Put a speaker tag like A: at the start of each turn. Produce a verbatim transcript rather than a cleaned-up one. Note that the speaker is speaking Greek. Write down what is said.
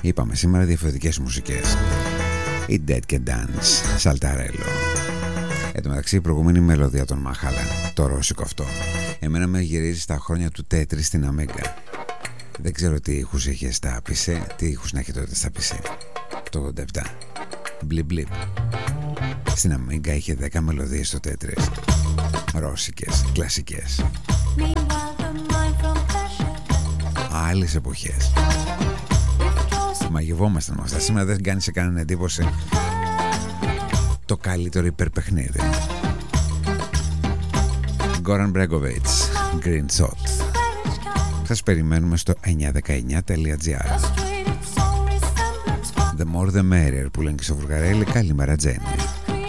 A: Είπαμε σήμερα διαφορετικές μουσικές. Η Dead Can Dance, Σαλταρέλο. Εν τω μεταξύ η προηγούμενη μελωδία των Μάχαλα, το ρώσικο αυτό, εμένα με γυρίζει στα χρόνια του Τέτρι στην Αμέγκα. Δεν ξέρω τι ήχους είχε στα πι σι, τι ήχους να έχει τότε στα πι σι. Το ογδόντα επτά. Μπλιπ μπλιπ. Στην Αμέγκα είχε δέκα μελωδίες στο Τέτρι. Ρώσικες, κλασικές. Άλλες εποχές. Μαγευόμασταν με αυτά. Σήμερα δεν κάνει σε κανένα εντύπωση το καλύτερο υπερπαιχνίδι. Goran Bregovic, Green Shot. Σας περιμένουμε στο εννιά δεκαεννιά τελεία τζι άρ. The more the merrier που λένε και στο Βουλγαρέλη. Καλημέρα Τζέννη.